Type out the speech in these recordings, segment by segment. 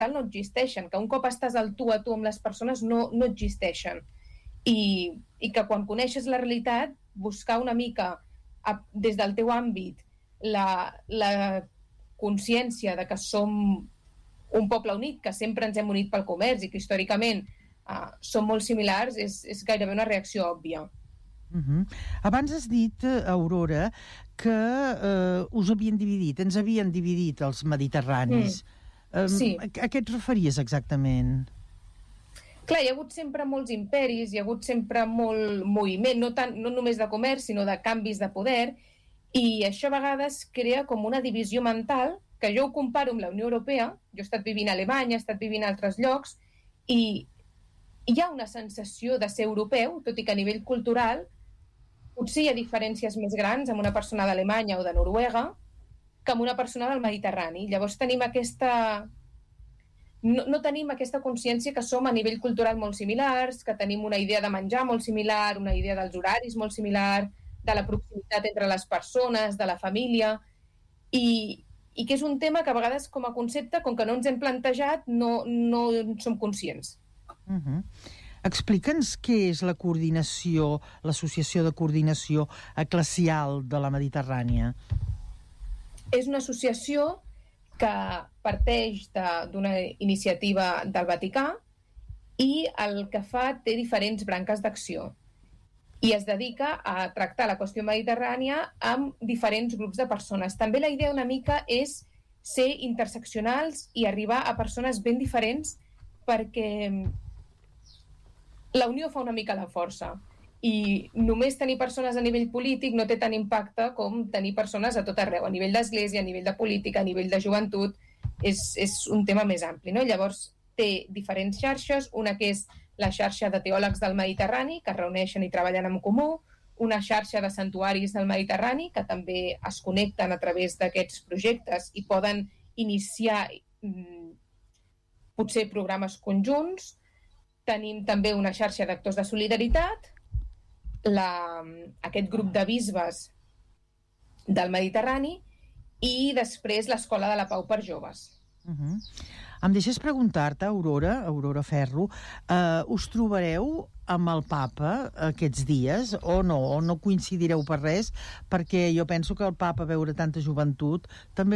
no existeixen, que un cop estàs al tu a tu amb les persones no existeixen. I que quan coneixes la realitat, buscar una mica des del teu àmbit la consciència de que som un poble unit, que sempre ens hem unit pel comerç i que històricament som molt similars, és gairebé una reacció òbvia. Abans has dit, Aurora, que us havien dividit, ens havien dividit els mediterranis. Sí. A què et referies exactament? Clar, hi ha hagut sempre molts imperis, hi ha hagut sempre molt moviment, no només de comerç, sinó de canvis de poder, i això a vegades crea com una divisió mental, que jo ho comparo amb la Unió Europea. Jo he estat vivint a Alemanya, he estat vivint a altres llocs, i hi ha una sensació de ser europeu, tot i que a nivell cultural potser hi ha diferències més grans amb una persona d'Alemanya o de Noruega que amb una persona del Mediterrani. Llavors tenim no tenim aquesta consciència que som a nivell cultural molt similars, que tenim una idea de menjar molt similar, una idea dels horaris molt similar, de la proximitat entre les persones, de la família, i que és un tema que a vegades com a concepte, com que no ens hem plantejat, no som conscients. Explica'ns què és la coordinació, l'Associació de Coordinació Eclesial de la Mediterrània. És una associació que parteix d'una iniciativa del Vaticà i el que fa té diferents branques d'acció i es dedica a tractar la qüestió mediterrània amb diferents grups de persones. També la idea una mica és ser interseccionals i arribar a persones ben diferents perquè la unió fa una mica la força i només tenir persones a nivell polític no té tant impacte com tenir persones a tot arreu, a nivell d'església, a nivell de política, a nivell de joventut, és un tema més ampli, no? Llavors té diferents xarxes, una que és la xarxa de teòlegs del Mediterrani, que es reuneixen i treballen en comú, una xarxa de santuaris del Mediterrani, que també es connecten a través d'aquests projectes i poden iniciar potser programes conjunts. Tenim també una xarxa d'actors de solidaritat, aquest grup de bisbes del Mediterrani i després l'Escola de la Pau per joves. Em deixes preguntar-te, Aurora Ferro, us trobareu amb el papa aquests dies o no? O no coincidireu per res? Perquè jo penso que el papa, veure tanta joventut, també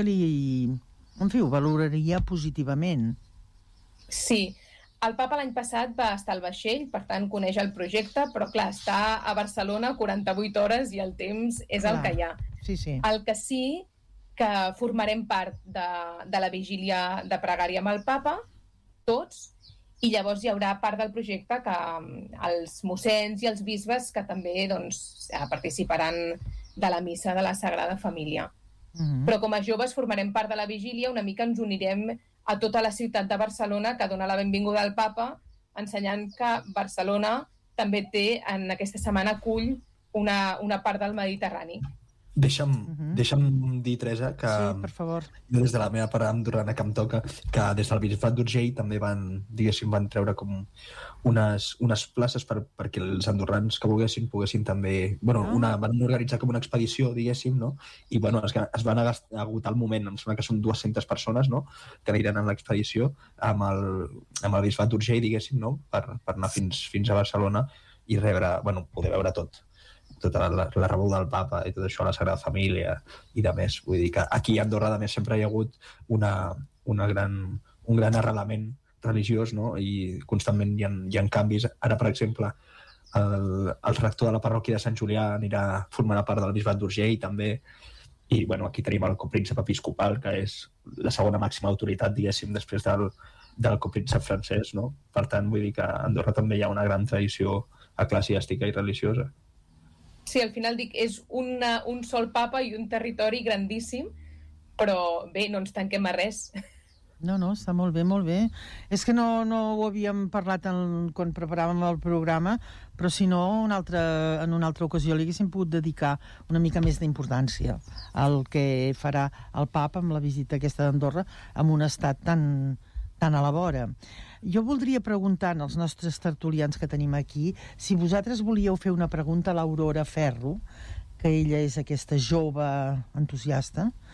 ho valoraria positivament. Sí, el papa l'any passat va estar al vaixell, per tant coneix el projecte, però clar, està a Barcelona 48 hores i el temps és el que hi ha. Sí. El que sí que formarem part de la vigília de pregària amb el papa, tots, i llavors hi haurà part del projecte que els mossens i els bisbes que també participaran de la missa de la Sagrada Família. Però com a joves formarem part de la vigília, una mica ens unirem a tota la ciutat de Barcelona que dona la benvinguda al papa, ensenyant que Barcelona també té, en aquesta setmana, acull una part del Mediterrani. Deixa'm dir, Teresa, que sí, per favor. Jo des de la meva part andorrana que em toca, que des del Bisbat d'Urgell també van treure com unes places perquè els andorrans que poguessin també... van organitzar com una expedició, diguéssim, no? I es van agotar al moment, em sembla que són 200 persones, no?, que aniran en l'expedició amb el Bisbat d'Urgell, diguéssim, no?, per anar fins a Barcelona i poder veure tota la rebuda del papa i tot això, la Sagrada Família i de més. Vull dir que aquí a Andorra de més sempre hi ha hagut un gran arrelament religiós, no? I constantment hi ha canvis. Ara, per exemple, el rector de la parròquia de Sant Julià formarà part del Bisbat d'Urgell també, i aquí tenim el copríncep episcopal, que és la segona màxima autoritat, diguéssim, després del copríncep francès, no? Per tant, vull dir que a Andorra també hi ha una gran tradició eclesiàstica i religiosa. Sí, al final dic, és un sol papa i un territori grandíssim, però bé, no ens tanquem a res. No, està molt bé, molt bé. És que no ho havíem parlat quan preparàvem el programa, però si no, en una altra ocasió li haguéssim pogut dedicar una mica més d'importància al que farà el papa amb la visita aquesta d'Andorra en un estat tan a la vora. Jo voldria preguntar als nostres tertulians que tenim aquí si vosaltres volíeu fer una pregunta a l'Aurora Ferro, que ella és aquesta jove entusiasta,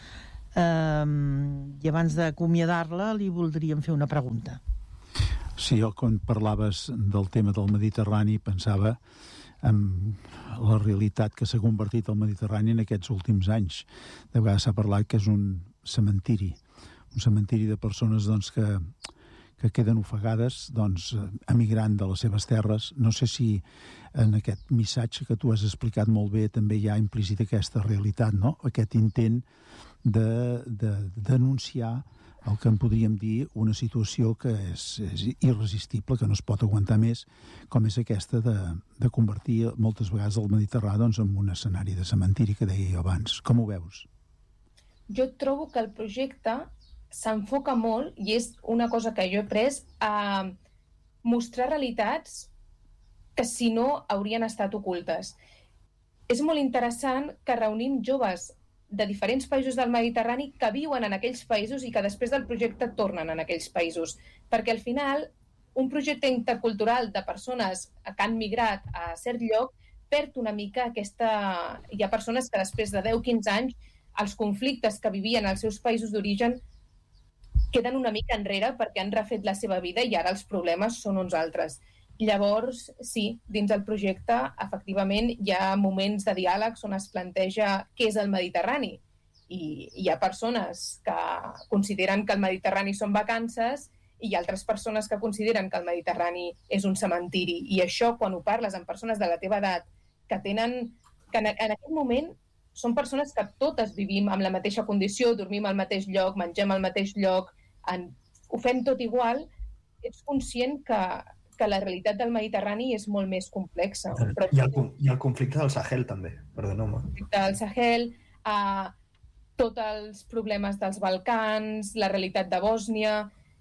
I abans d'acomiadar-la li voldríem fer una pregunta. Sí, jo quan parlaves del tema del Mediterrani pensava en la realitat que s'ha convertit el Mediterrani en aquests últims anys. De vegades s'ha parlat que és un cementiri de persones que queden ofegades emigrant de les seves terres. No sé si en aquest missatge que tu has explicat molt bé també hi ha implícita aquesta realitat, no? Aquest intent de denunciar el que en podríem dir una situació que és irresistible, que no es pot aguantar més, com és aquesta de convertir moltes vegades el Mediterrani en un escenari de cementiri, que deia jo abans. Com ho veus? Jo trobo que el projecte s'enfoca molt, i és una cosa que jo he pres, a mostrar realitats que si no haurien estat ocultes. És molt interessant que reunim joves de diferents països del Mediterrani que viuen en aquells països i que després del projecte tornen en aquells països. Perquè al final, un projecte intercultural de persones que han migrat a cert lloc perd una mica aquesta... Hi ha persones que després de 10-15 anys els conflictes que vivien als seus països d'origen queden una mica enrere perquè han refet la seva vida i ara els problemes són uns altres. Llavors, sí, dins del projecte, efectivament, hi ha moments de diàleg on es planteja què és el Mediterrani. I hi ha persones que consideren que el Mediterrani són vacances i hi ha altres persones que consideren que el Mediterrani és un cementiri. I això, quan ho parles amb persones de la teva edat, que en aquest moment són persones que totes vivim amb la mateixa condició, dormim al mateix lloc, mengem al mateix lloc, ho fem tot igual, ets conscient que la realitat del Mediterrani és molt més complexa. I el conflicte del Sahel, també, perdoneu-me. El conflicte del Sahel, tots els problemes dels Balcans, la realitat de Bòsnia...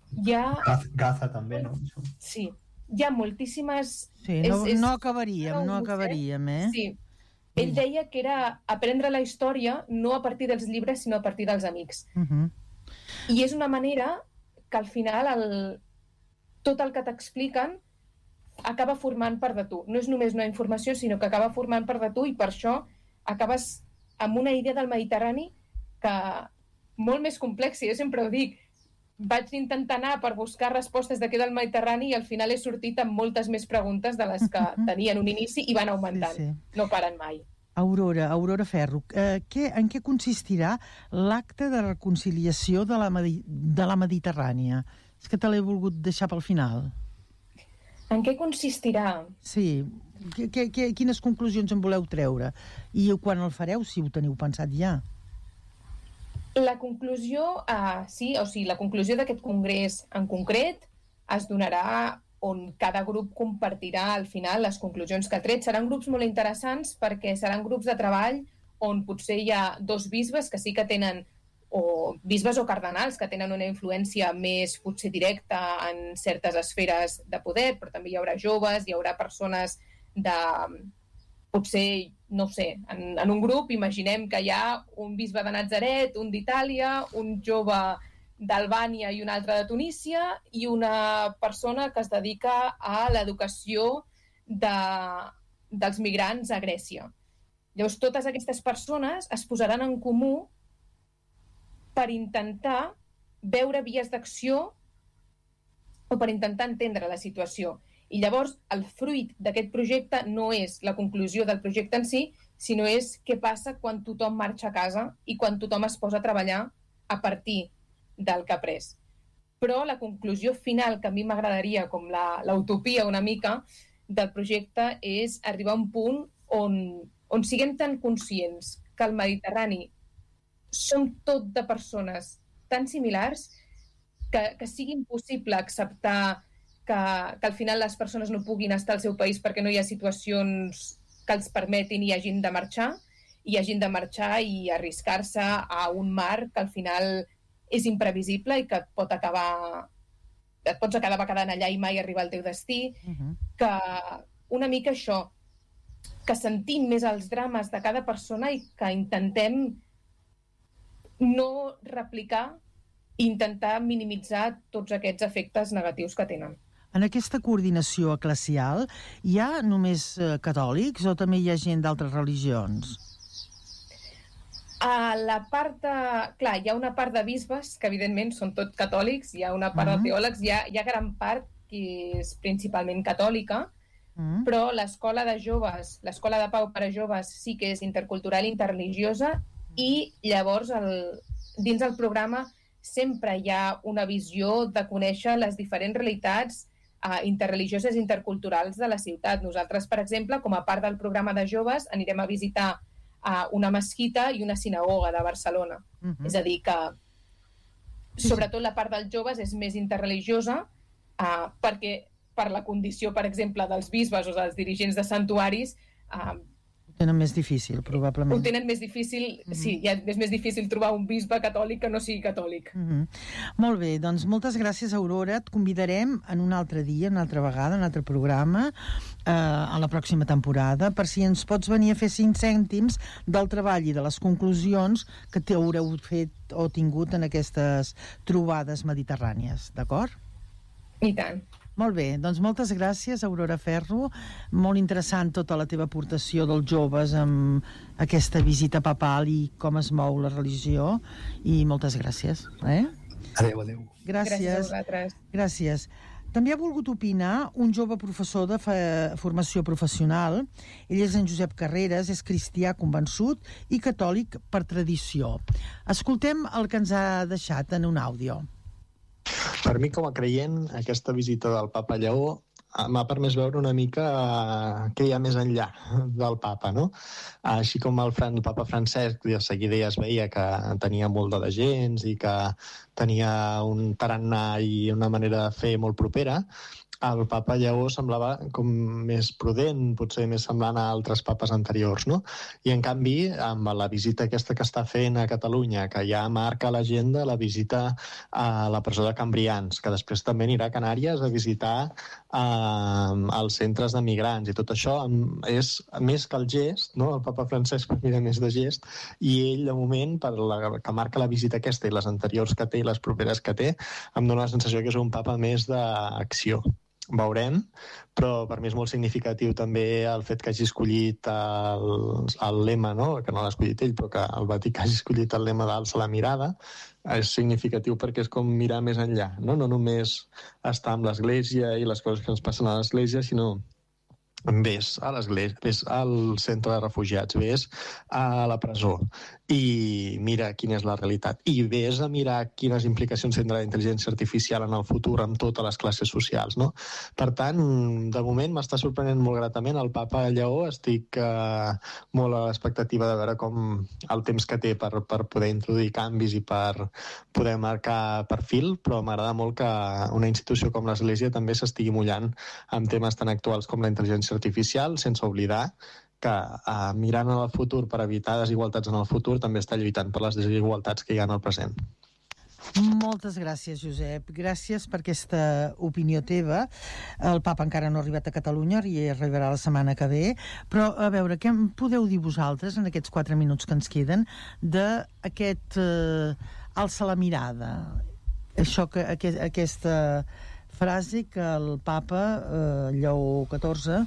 Gaza, també, no? Sí, hi ha moltíssimes... Sí, no acabaríem, eh? Sí. Ell deia que era aprendre la història no a partir dels llibres, sinó a partir dels amics. I és una manera que al final tot el que t'expliquen acaba formant part de tu. No és només una informació, sinó que acaba formant part de tu i per això acabes amb una idea del Mediterrani que molt més complexa. Jo sempre ho dic, vaig intentar anar per buscar respostes de què del Mediterrani i al final he sortit amb moltes més preguntes de les que tenien un inici i van augmentant. Sí. No paren mai. Aurora Ferro, en què consistirà l'acte de reconciliació de la Mediterrània? És que te l'he volgut deixar pel final. En què consistirà? Sí, quines conclusions en voleu treure? I quan el fareu, si ho teniu pensat ja? La conclusió, sí, o sigui, la conclusió d'aquest congrés en concret es donarà on cada grup compartirà al final les conclusions que ha tret. Seran grups molt interessants perquè seran grups de treball on potser hi ha dos bisbes que sí que tenen, o bisbes o cardenals que tenen una influència més potser directa en certes esferes de poder, però també hi haurà joves, hi haurà persones de... Potser, no ho sé, en un grup imaginem que hi ha un bisbe de Natzaret, un d'Itàlia, un jove d'Albània i un altre de Tunísia i una persona que es dedica a l'educació dels migrants a Grècia. Llavors, totes aquestes persones es posaran en comú per intentar veure vies d'acció o per intentar entendre la situació. I llavors el fruit d'aquest projecte no és la conclusió del projecte en si, sinó és què passa quan tothom marxa a casa i quan tothom es posa a treballar a partir del que ha pres. Però la conclusió final, que a mi m'agradaria, com l'utopia una mica del projecte, és arribar a un punt on siguem tan conscients que el Mediterrani som tot de persones tan similars que sigui impossible acceptar que al final les persones no puguin estar al seu país perquè no hi ha situacions que els permetin i hagin de marxar i arriscar-se a un mar que al final és imprevisible i que et pots acabar quedant allà i mai arribar al teu destí, que una mica això, que sentim més els drames de cada persona i que intentem no replicar i intentar minimitzar tots aquests efectes negatius que tenen. En aquesta coordinació eclesial hi ha només catòlics o també hi ha gent d'altres religions? A la part de... Clar, hi ha una part de bisbes, que evidentment són tots catòlics, hi ha una part de teòlegs, hi ha gran part que és principalment catòlica, però l'escola de joves, l'escola de Pau per a joves sí que és intercultural i interreligiosa, i llavors dins el programa sempre hi ha una visió de conèixer les diferents realitats interreligioses i interculturals de la ciutat. Nosaltres, per exemple, com a part del programa de joves, anirem a visitar una mesquita i una sinagoga de Barcelona. És a dir, que sobretot la part dels joves és més interreligiosa perquè per la condició, per exemple, dels bisbes o dels dirigents de santuaris ho tenen més difícil, probablement. Ho tenen més difícil, sí, és més difícil trobar un bisbe catòlic que no sigui catòlic. Molt bé, doncs moltes gràcies, Aurora. Et convidarem en un altre dia, una altra vegada, un altre programa, a la pròxima temporada, per si ens pots venir a fer 5 cèntims del treball i de les conclusions que t'haureu fet o tingut en aquestes trobades mediterrànies, d'acord? I tant. Molt bé, doncs moltes gràcies, Aurora Ferro. Molt interessant tota la teva aportació dels joves amb aquesta visita papal i com es mou la religió, i moltes gràcies. Adéu, adéu. Gràcies a vosaltres. Gràcies. També ha volgut opinar un jove professor de formació professional. Ell és en Josep Carreras, és cristià convençut i catòlic per tradició. Escoltem el que ens ha deixat en un àudio. Per mi, com a creient, aquesta visita del papa Lleó m'ha permès veure una mica què hi ha més enllà del papa, no? Així com el papa Francesc de seguida ja es veia que tenia molt de gens i que tenia un tarannà i una manera de fer molt propera, el papa Lleó semblava com més prudent, potser més semblant a altres papes anteriors, no? I en canvi, amb la visita aquesta que està fent a Catalunya, que ja marca a l'agenda la visita a la presó de Cambrians, que després també anirà a Canàries a visitar els centres de migrants, i tot això és més que el gest, no? El papa Francesc mira més de gest, i ell, de moment, que marca la visita aquesta i les anteriors que té i les properes que té, em dóna la sensació que és un papa més d'acció. Veurem, però per mi és molt significatiu també el fet que hagi escollit el lema, no? Que no l'ha escollit ell, però que el Vaticà hagi escollit el lema d'Alça la mirada. És significatiu perquè és com mirar més enllà, no? No només estar amb l'Església i les coses que ens passen a l'Església, sinó vés a l'església, vés al centre de refugiats, vés a la presó i mira quina és la realitat, i vés a mirar quines implicacions tindrà la intel·ligència artificial en el futur amb totes les classes socials, no? Per tant, de moment m'està sorprenent molt gratament el papa Lleó. Estic molt a l'expectativa de veure com el temps que té per poder introduir canvis i per poder marcar perfil, però m'agrada molt que una institució com l'Església també s'estigui mullant amb temes tan actuals com la intel·ligència artificial, sense oblidar que mirant en el futur per evitar desigualtats en el futur també està lluitant per les desigualtats que hi ha en el present. Moltes gràcies, Josep. Gràcies per aquesta opinió teva. El papa encara no ha arribat a Catalunya i arribarà la setmana que ve, però a veure, què em podeu dir vosaltres en aquests 4 minuts que ens queden d'aquest alça la mirada? Això aquesta frase que el papa Lleó XIV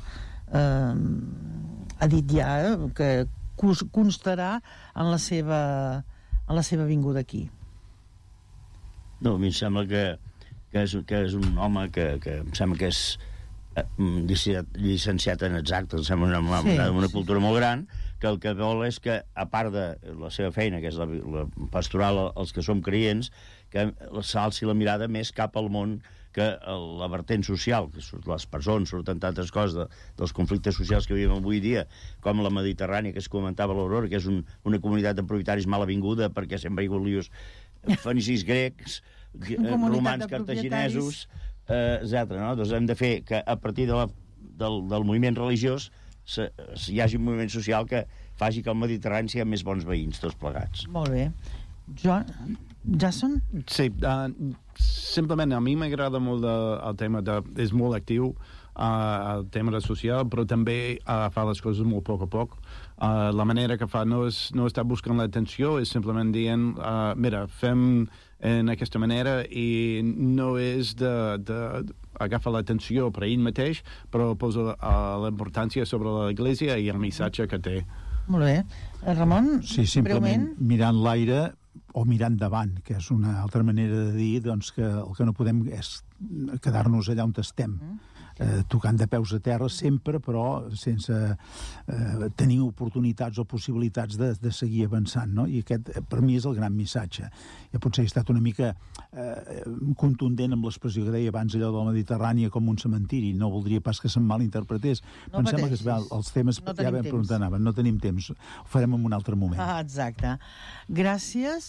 ha dit ja, que constarà en la seva vinguda aquí. No, a mi em sembla que és un home que em sembla que és llicenciat en exactes, em sembla una cultura molt gran, que el que vol és que, a part de la seva feina, que és la pastoral als que som creients, que s'alci la mirada més cap al món, que la vertent social, que les persones surten tantes coses dels conflictes socials que vivim avui dia, com la Mediterrània, que es comentava l'Aurora, que és una comunitat de propietaris mal avinguda, perquè sempre hi ha hagut lius fenicis grecs, romans, cartaginesos, etc. No? Doncs hem de fer que a partir del moviment religiós hi hagi un moviment social que faci que el Mediterrani siguem més bons veïns, tots plegats. Molt bé. Jason? Sí, simplement a mi m'agrada molt el tema és molt actiu el tema social, però també fa les coses molt a poc. La manera que fa no està buscant l'atenció, és simplement dient mira, fem en aquesta manera, i no és d'agafar l'atenció per ell mateix, però posa la importància sobre l'Església i el missatge que té. Molt bé. Ramon, sí, simplement breument. Mirant l'aire o mirant davant, que és una altra manera de dir doncs, que el que no podem és quedar-nos allà on estem. Tocant de peus a terra sempre, però sense tenir oportunitats o possibilitats de seguir avançant, no? I aquest, per mi, és el gran missatge. Ja potser he estat una mica contundent amb l'expressió que deia abans, allò del Mediterrani com un cementiri. No voldria pas que se'm malinterpretés. No em sembla que els temes no ja vam per on anaven. No tenim temps. Ho farem en un altre moment. Exacte. Gràcies.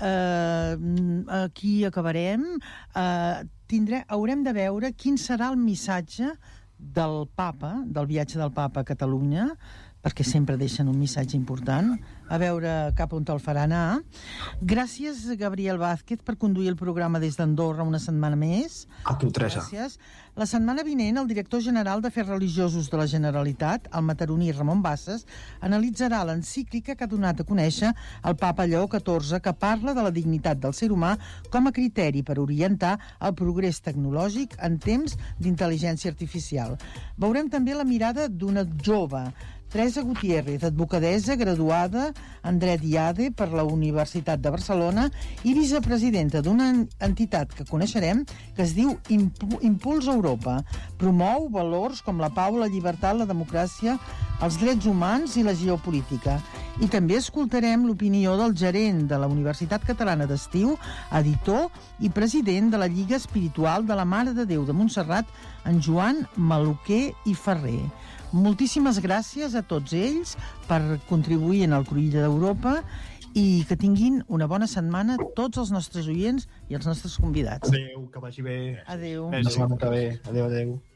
Aquí acabarem. Haurem de veure quin serà el missatge del Papa, del viatge del Papa a Catalunya, perquè sempre deixen un missatge important, a veure cap on el farà anar. Gràcies, Gabriel Vázquez, per conduir el programa des d'Andorra una setmana més. A tu, Teresa. Gràcies. La setmana vinent, el director general d'Afers Religiosos de la Generalitat, el mataroní Ramon Bassas, analitzarà l'encíclica que ha donat a conèixer el Papa Lleó XIV, que parla de la dignitat del ser humà com a criteri per orientar el progrés tecnològic en temps d'intel·ligència artificial. Veurem també la mirada d'una jove, Teresa Gutiérrez, advocadessa graduada en Dret i ADE per la Universitat de Barcelona i vicepresidenta d'una entitat que coneixerem que es diu Impuls Europa. Promou valors com la pau, la llibertat, la democràcia, els drets humans i la geopolítica. I també escoltarem l'opinió del gerent de la Universitat Catalana d'Estiu, editor i president de la Lliga Espiritual de la Mare de Déu de Montserrat, en Joan Maluquer i Ferrer. Moltíssimes gràcies a tots ells per contribuir en el Cruïlla d'Europa i que tinguin una bona setmana tots els nostres oients i els nostres convidats. Adéu, que vagi bé. Adéu. La setmana que ve. Adéu, adéu.